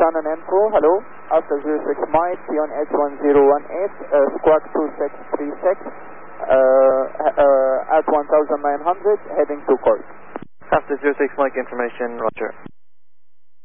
Canon info, hello. After 06 Mike, Sion H1018, squawk 2636, at 1900, heading to Cork. After 06 Mike information, roger.